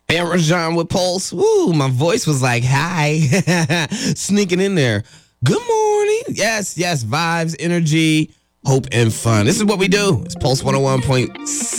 And Rajon with Pulse. Woo, my voice was like, hi. Sneaking in there. Good morning. Yes, vibes, energy, hope, and fun. This is what we do. It's Pulse 101.7.